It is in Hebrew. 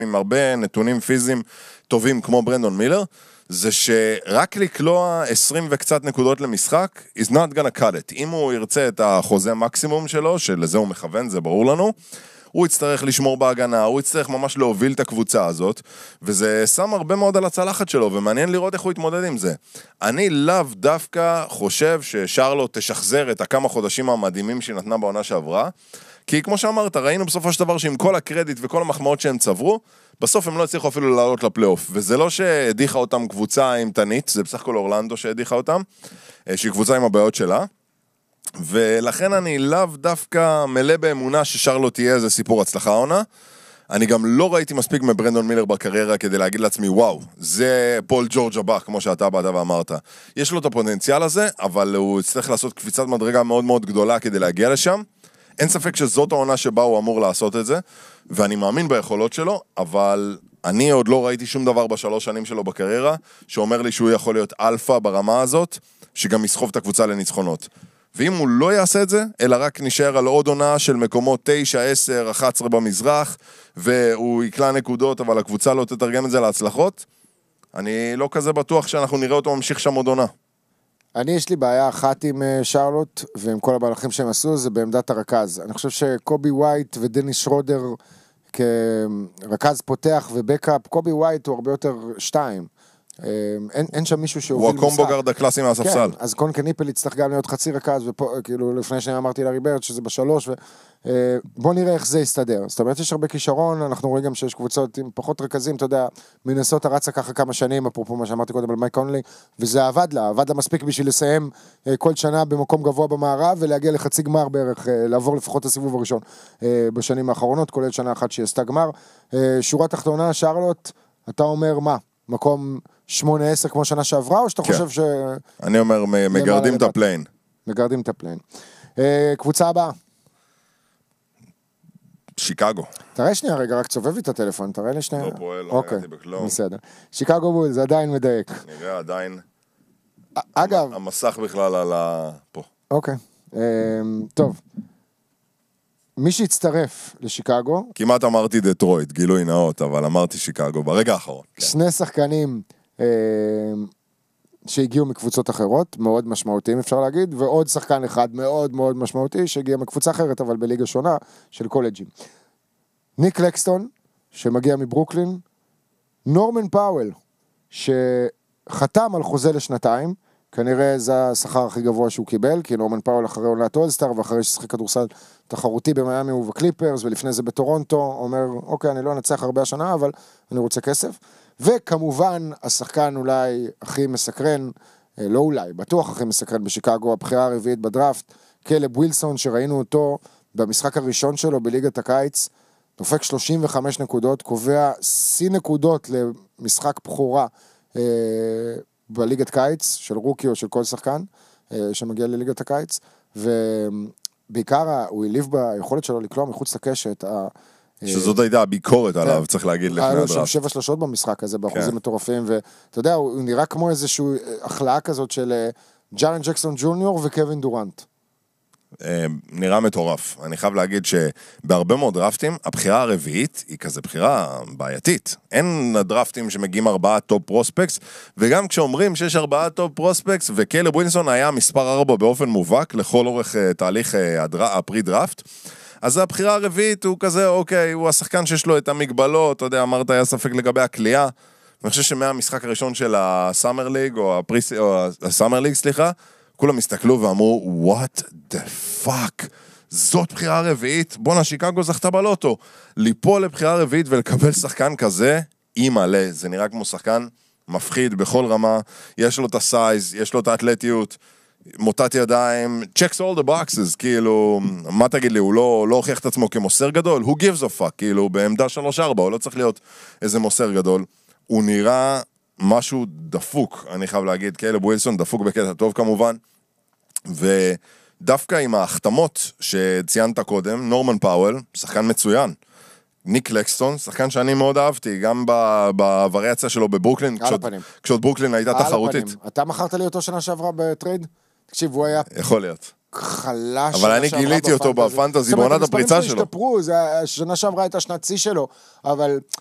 עם הרבה נתונים פיזיים טובים כמו ברנדון מילר, זה שרק לקלוע 20 וקצת נקודות למשחק, is not gonna cut it. אם הוא ירצה את החוזה מקסימום שלו, שלזה הוא מכוון, זה ברור לנו, הוא יצטרך לשמור בהגנה, הוא יצטרך ממש להוביל את הקבוצה הזאת, וזה שם הרבה מאוד על הצלחת שלו, ומעניין לראות איך הוא יתמודד עם זה. אני לאו דווקא חושב ששרלוט תשחזר את הכמה חודשים המדהימים שהיא נתנה בעונה שעברה, כי כמו שאמרת, ראינו בסופו של דבר שעם כל הקרדיט וכל המחמאות שהם צברו, בסוף הם לא הצליחו אפילו לעלות לפלייאוף, וזה לא שהדיחה אותם קבוצה עם תנית, זה בסך הכל אורלנדו שהדיחה אותם, שהיא קבוצה עם הבעיות שלה, ולכן אני לאו דווקא מלא באמונה ששרלוט תהיה איזה סיפור הצלחה עונה. אני גם לא ראיתי מספיק מברנדון מילר בקריירה כדי להגיד לעצמי, וואו, זה פול ג'ורג' הבא, כמו שאתה באת ואמרת. יש לו את הפוטנציאל הזה, אבל הוא יצטרך לעשות קפיצת מדרגה מאוד מאוד גדולה כדי להגיע לשם. אין ספק שזאת העונה שבה הוא אמור לעשות את זה, ואני מאמין ביכולות שלו, אבל אני עוד לא ראיתי שום דבר בשלוש שנים שלו בקריירה, שאומר לי שהוא יכול להיות אלפא ברמה הזאת, שגם יסחוב את הקבוצה לניצחונות. ואם הוא לא יעשה את זה, אלא רק נשאר על עוד עונה של מקומות 9, 10, 11 במזרח, והוא יקלה נקודות, אבל הקבוצה לא תתרגם את זה להצלחות, אני לא כזה בטוח שאנחנו נראה אותו ממשיך שם עוד עונה. יש לי בעיה אחת עם שרלוט, ועם כל המהלכים שהם עשו, זה בעמדת הרכז. אני חושב שקובי ווייט ודניס שרודר, כרכז פותח ובקאפ, קובי ווייט הוא הרבה יותר 2. אין שם מישהו שהוביל משחק. הוא הקומבו גארד הקלאסי מהספסל. כן, אז קון קניפל יצטרך גם להיות חצי רכז, וכאילו לפני שאני אמרתי לארי ברד שזה בשלוש, בוא נראה איך זה יסתדר. זאת אומרת, יש הרבה כישרון, אנחנו רואים גם שיש קבוצות עם פחות רכזים, אתה יודע, מנסות הרצה ככה כמה שנים, אפרופו מה שאמרתי קודם על מייק קונלי, וזה עבד לה מספיק בשביל לסיים כל שנה במקום גבוה במערב, ולהגיע לחצי גמר בערך, לעבור לפחות הסיבוב הראשון בשנים האחרונות, כולל שנה אחת שהיא עשתה גמר. שורה תחתונה, שרלוט, אתה אומר מה? מקום 8-10 כמו שנה שעברה, או שאתה חושב ש... אני אומר, מגרדים את הפליין. מגרדים את הפליין. קבוצה הבאה. שיקגו. תראה שנייה רגע, רק צובב את הטלפון, תראה לי שנייה. לא פועל, לא הייתי בכלום. בסדר. שיקגו בולס, עדיין מדייק. נראה עדיין. אגב. המסך בכלל על פה. אוקיי. טוב. מי שהצטרף לשיקגו... כמעט אמרתי דטרויט, גילוי נאות, אבל אמרתי שיקגו ברגע האחרון. שני שחקנים שהגיעו מקבוצות אחרות, מאוד משמעותיים אפשר להגיד, ועוד שחקן אחד מאוד מאוד משמעותי, שהגיע מקבוצה אחרת, אבל בליגה שונה, של קולג'ים. ניק לקסטון, שמגיע מברוקלין, נורמן פאוול, שחתם על חוזה לשנתיים, כנראה זה השכר הכי גבוה שהוא קיבל, כי נורמן פאוול אחרי עונת אולסטאר, ואחרי ששחק כדורסל תחרותי במייאמי ובקליפרס, ולפני זה בטורונטו, אומר, אוקיי, אני לא אנצח הרבה השנה, אבל אני רוצה כסף. וכמובן, השחקן אולי הכי מסקרן, לא אולי, בטוח הכי מסקרן בשיקגו, הבחירה הרביעית בדראפט, קלב ווילסון, שראינו אותו במשחק הראשון שלו בליגת הקיץ, דופק 35 נקודות, קובע שיא נקודות למשחק בחורה בליגת קיץ, של רוקי או של כל שחקן שמגיע לליגת הקיץ, ובעיקר הוא העליב ביכולת שלו לקלוע מחוץ לקשת, שזאת הייתה הביקורת עליו, צריך להגיד לפני הדראפט. היה לו 7 שלשות במשחק הזה, באחוזים מטורפים, ואתה יודע, הוא נראה כמו איזושהי החלאה כזאת של ג'ארן ג'קסון ג'וניור וקווין דורנט. נראה מטורף. אני חייב להגיד שבהרבה מאוד דראפטים, הבחירה הרביעית היא כזה בחירה בעייתית. אין דראפטים שמגיעים 4 טופ פרוספקס, וגם כשאומרים שיש 4 טופ פרוספקס, וקלב ווילסון היה מספר 4 באופן מובהק, לכל אורך תהליך הפרי דראפט, אז הבחירה הרביעית הוא כזה, אוקיי, הוא השחקן שיש לו את המגבלות, אתה יודע, אמרת, היה ספק לגבי הקליעה, אני חושב שמהמשחק הראשון של הסאמר ליג, או הסאמר ליג, סליחה, כולם הסתכלו ואמרו, what the fuck, זאת בחירה רביעית, בונה, שיקגו זכתה בלוטו, ליפול לבחירה רביעית ולקבל שחקן כזה, אימא'לה, זה נראה כמו שחקן מפחיד בכל רמה, יש לו את הסייז, יש לו את האתלטיות, מוטת ידיים, checks all the boxes, כאילו, מה תגיד לי, הוא לא הוכיח את עצמו כמוסר גדול, who gives a fuck, כאילו, בעמדה 3-4, הוא לא צריך להיות איזה מוסר גדול, הוא נראה משהו דפוק, אני חייב להגיד, קלב ווילסון, דפוק בקטע טוב כמובן, ודווקא עם ההחתמות שציינת קודם, נורמן פאוול, שחקן מצוין, ניק לקסטון, שחקן שאני מאוד אהבתי, גם בווריאציה שלו בברוקלין, כשעוד ברוקלין הייתה תחרותית. אתה מכרת לי אותו שנה שעברה בטרייד? תקשיב, הוא היה... יכול להיות. חלש. אבל אני גיליתי אותו בפנטזי, בעונת הפריצה שלו. השתפרו, שנה שעברה הייתה שנת צי שלו, אבל